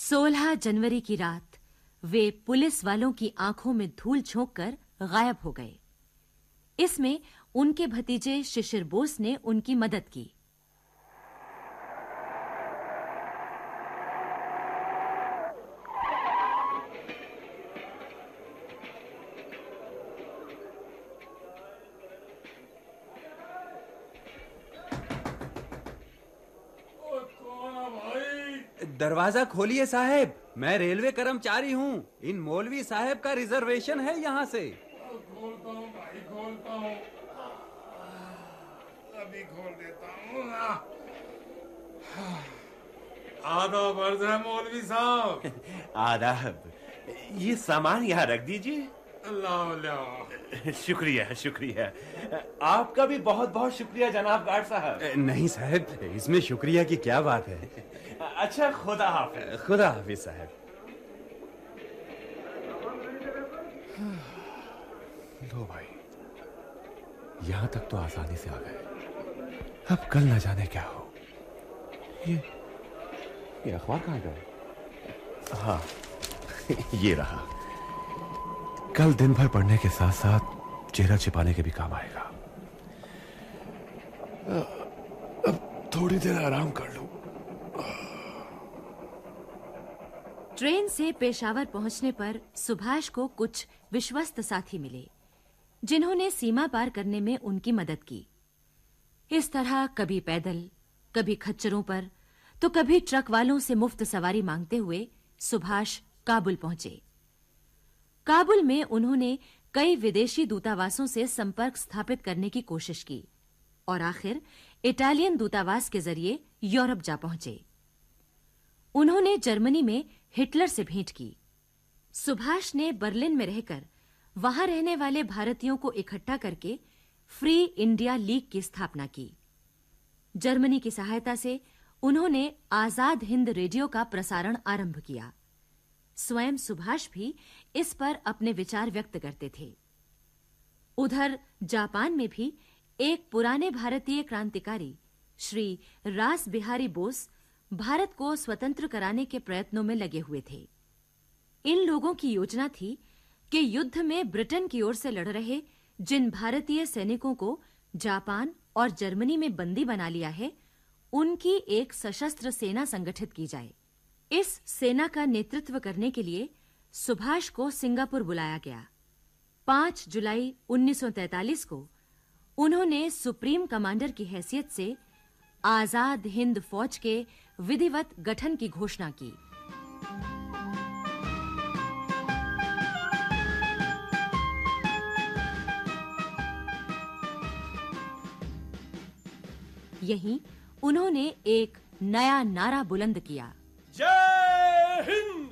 16 जनवरी की रात वे पुलिस वालों की आंखों में धूल झोंककर गायब हो गए। इसमें उनके भतीजे शिशिर बोस ने उनकी मदद की। दरवाजा खोलिए साहब, मैं रेलवे कर्मचारी हूँ। इन मौलवी साहब का रिजर्वेशन है यहाँ से। खोलता हूँ भाई, खोलता हूँ। अभी खोल देता हूँ। आदाब अर्ज है मौलवी साहब। आदाब। ये सामान यहाँ रख दीजिए। अल्लाह शुक्रिया शुक्रिया। आपका भी बहुत बहुत शुक्रिया जनाब गार्ड साहब। नहीं साहब, इसमें शुक्रिया की क्या बात है। अच्छा, खुदा हाफिज। खुदा हाफिज साहब। लो भाई, यहाँ तक तो आसानी से आ गए। अब कल न जाने क्या हो। ये अखबार कहाँ गया? हाँ, ये रहा। कल दिन भर पढ़ने के साथ साथ चेहरा छिपाने के भी काम आएगा। अब थोड़ी देर आराम कर लूं। ट्रेन से पेशावर पहुंचने पर सुभाष को कुछ विश्वस्त साथी मिले, जिन्होंने सीमा पार करने में उनकी मदद की। इस तरह कभी पैदल, कभी खच्चरों पर, तो कभी ट्रक वालों से मुफ्त सवारी मांगते हुए सुभाष काबुल पहुंचे। काबुल में उन्होंने कई विदेशी दूतावासों से संपर्क स्थापित करने की कोशिश की और आखिर इटालियन दूतावास के जरिए यूरोप जा पहुंचे। उन्होंने जर्मनी में हिटलर से भेंट की। सुभाष ने बर्लिन में रहकर वहां रहने वाले भारतीयों को इकट्ठा करके फ्री इंडिया लीग की स्थापना की। जर्मनी की सहायता से उन्होंने आजाद हिंद रेडियो का प्रसारण आरंभ किया। स्वयं सुभाष भी इस पर अपने विचार व्यक्त करते थे। उधर जापान में भी एक पुराने भारतीय क्रांतिकारी श्री रास बिहारी बोस भारत को स्वतंत्र कराने के प्रयत्नों में लगे हुए थे। इन लोगों की योजना थी कि युद्ध में ब्रिटेन की ओर से लड़ रहे जिन भारतीय सैनिकों को जापान और जर्मनी में बंदी बना लिया है, उनकी एक सशस्त्र सेना संगठित की जाए। इस सेना का नेतृत्व करने के लिए सुभाष को सिंगापुर बुलाया गया। 5 जुलाई 1943 को उन्होंने सुप्रीम कमांडर की हैसियत से आजाद हिंद फौज के विधिवत गठन की घोषणा की। यहीं उन्होंने एक नया नारा बुलंद किया। जय हिंद।